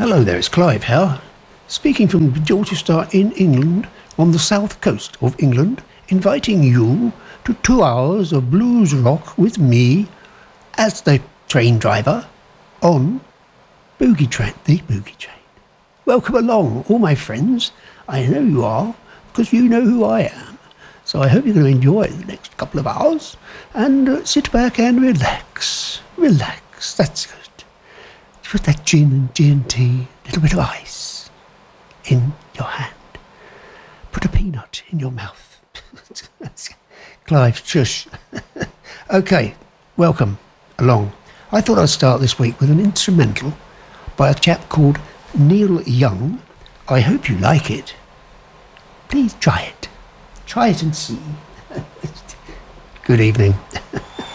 Hello there, it's Clive here, speaking from Dorchester in England, on the south coast of England, inviting you to 2 hours of blues rock with me as the train driver on Boogie Train, the Boogie Train. Welcome along, all my friends. I know you are, because you know who I am. So I hope you're going to enjoy the next couple of hours and sit back and relax. Relax, that's good. Put that gin and G&T, a little bit of ice in your hand. Put a peanut in your mouth. Clive, shush. Okay, welcome along. I thought I'd start this week with an instrumental by a chap called Neil Young. I hope you like it. Please try it. Try it and see. Good evening.